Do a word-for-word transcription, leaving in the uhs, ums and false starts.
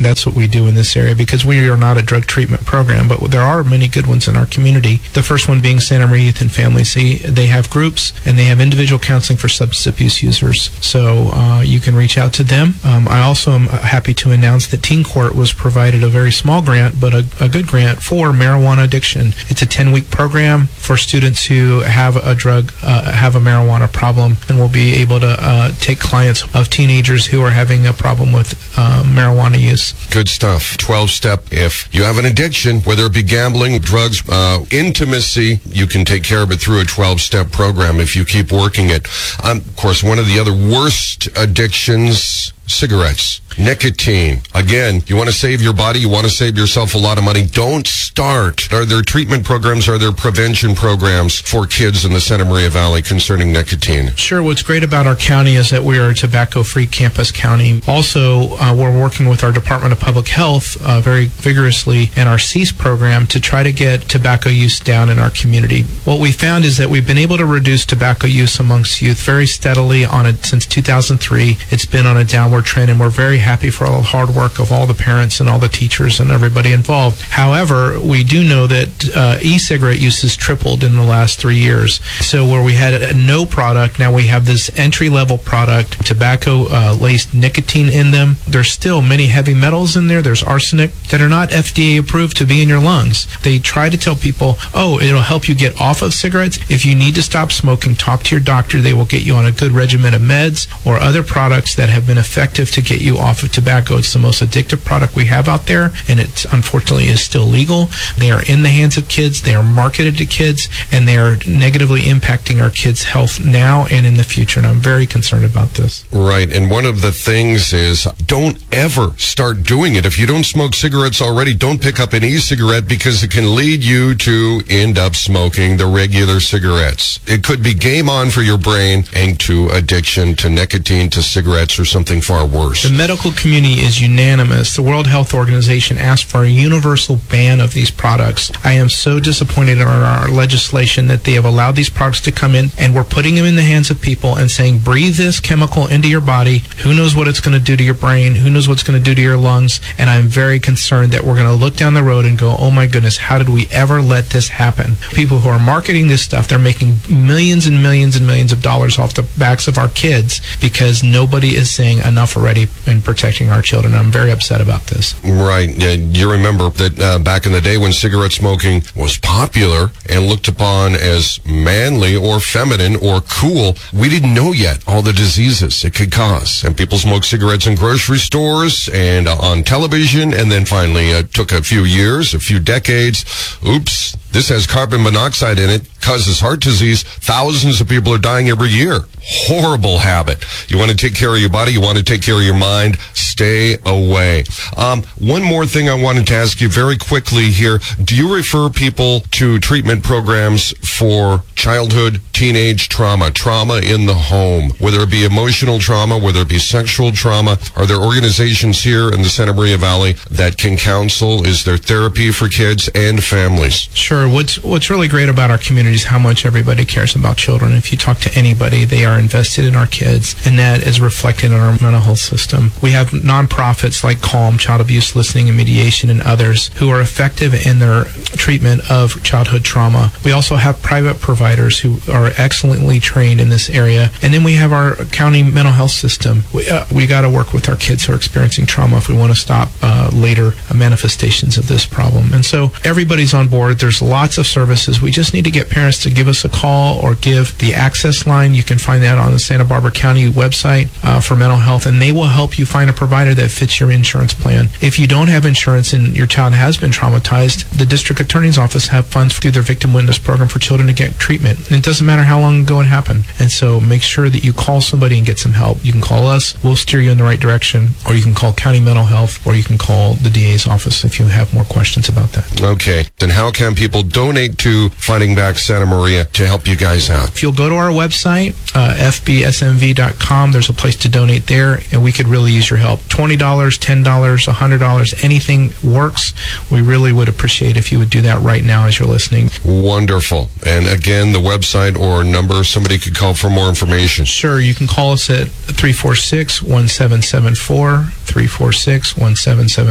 That's what we do in this area, because we are not a drug treatment program, but there are many good ones in our community. The first one being Santa Maria Youth and Family. See, they have groups and they have individual counseling for substance abuse users. So uh, you can reach out to them. Um, I also am happy to announce that Teen Court was provided a very small grant, but a, a good grant for marijuana addiction. It's a ten-week program for students who have a drug, uh, have a marijuana problem, and will be able to uh, take clients of teenagers who are having a problem with uh, marijuana use. Good stuff. twelve-step. If you have an addiction, whether it be gambling, drugs, uh, intimacy, you can take care of it through a twelve-step program if you keep working it. Um, of course, one of the other worst addictions, cigarettes, nicotine. Again, you want to save your body, you want to save yourself a lot of money. Don't start. Are there treatment programs, are there prevention programs for kids in the Santa Maria Valley concerning nicotine? Sure. What's great about our county is that we are a tobacco-free campus county. Also, uh, we're working with our Department of Public Health uh, very vigorously in our CEASE program to try to get tobacco use down in our community. What we found is that we've been able to reduce tobacco use amongst youth very steadily on it since two thousand three. It's been on a downward trend, and we're very happy for all the hard work of all the parents and all the teachers and everybody involved. However, we do know that uh, e-cigarette use has tripled in the last three years. So where we had a no product, now we have this entry-level product, tobacco-laced uh, nicotine in them. There's still many heavy metals in there. There's arsenic that are not F D A approved to be in your lungs. They try to tell people, oh, it'll help you get off of cigarettes. If you need to stop smoking, talk to your doctor. They will get you on a good regimen of meds or other products that have been effective to get you off of tobacco. It's the most addictive product we have out there, and it unfortunately is still legal. They are in the hands of kids, they are marketed to kids, and they are negatively impacting our kids' health now and in the future, and I'm very concerned about this. Right, and one of the things is don't ever start doing it. If you don't smoke cigarettes already, don't pick up an e-cigarette, because it can lead you to end up smoking the regular cigarettes. It could be game on for your brain and to addiction, to nicotine, to cigarettes, or something far worse. The medical community is unanimous. The World Health Organization asked for a universal ban of these products. I am so disappointed in our, our legislation that they have allowed these products to come in, and we're putting them in the hands of people and saying, breathe this chemical into your body. Who knows what it's going to do to your brain? Who knows what's going to do to your lungs? And I'm very concerned that we're going to look down the road and go, oh my goodness, how did we ever let this happen? People who are marketing this stuff, they're making millions and millions and millions of dollars off the backs of our kids because nobody is saying enough already in protecting our children. I'm very upset about this. Right. Yeah, you remember that uh, back in the day when cigarette smoking was popular and looked upon as manly or feminine or cool, we didn't know yet all the diseases it could cause. And people smoked cigarettes in grocery stores and uh, on television, and then finally it uh, took a few years, a few decades. Oops, this has carbon monoxide in it, causes heart disease. Thousands of people are dying every year. Horrible habit. You want to take care of your body, you want to take care of your mind, stay away. Um, one more thing I wanted to ask you very quickly here. Do you refer people to treatment programs for childhood, teenage trauma, trauma in the home, whether it be emotional trauma, whether it be sexual trauma? Are there organizations here in the Santa Maria Valley that can counsel? Is there therapy for kids and families? Sure. What's what's really great about our community is how much everybody cares about children. If you talk to anybody, they are invested in our kids, and that is reflected in our mental health system. We have nonprofits like CALM, Child Abuse Listening and Mediation, and others who are effective in their treatment of childhood trauma. We also have private providers who are excellently trained in this area, and then we have our county mental health system. We, uh, we got to work with our kids who are experiencing trauma if we want to stop uh, later manifestations of this problem. And so everybody's on board. There's lots of services. We just need to get parents to give us a call or give the access line. You can find that on the Santa Barbara County website uh, for mental health, and they will help you find a provider that fits your insurance plan. If you don't have insurance and your child has been traumatized, the district attorney's office have funds through their victim witness program for children to get treatment. And it doesn't matter how long ago it happened. And so make sure that you call somebody and get some help. You can call us. We'll steer you in the right direction, or you can call county mental health, or you can call the D A's office if you have more questions about that. Okay. Then how can people donate to Fighting Back Santa Maria to help you guys out? If you'll go to our website, uh, f b s m v dot com, there's a place to donate there, and we could really use your help. twenty dollars, ten dollars, one hundred dollars, anything works. We really would appreciate if you would do that right now as you're listening. Wonderful. And again, the website or number somebody could call for more information. Sure. You can call us at three four six, one seven seven four, three four six, one seven seven four.